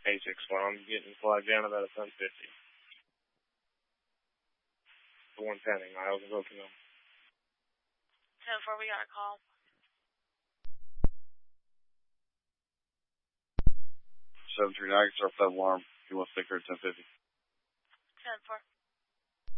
861. I'm getting flagged down about a 1050. The one pending. I was looking them. 10-4, we got a call. 739, start that alarm. He wants to take her at 1050. 10-4.